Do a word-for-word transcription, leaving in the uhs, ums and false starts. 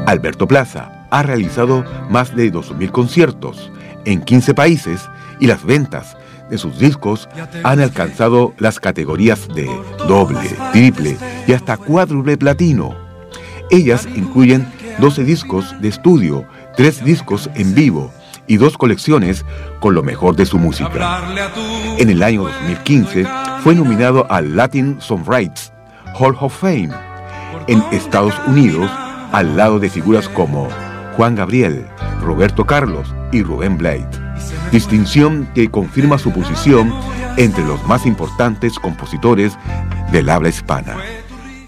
Alberto Plaza ha realizado más de dos mil conciertos en quince países y las ventas de sus discos han alcanzado las categorías de doble, triple y hasta cuádruple platino. Ellas incluyen doce discos de estudio, tres discos en vivo y dos colecciones con lo mejor de su música. En el año dos mil quince fue nominado al Latin Songwriters Hall of Fame en Estados Unidos, al lado de figuras como Juan Gabriel, Roberto Carlos y Rubén Blades, distinción que confirma su posición entre los más importantes compositores del habla hispana.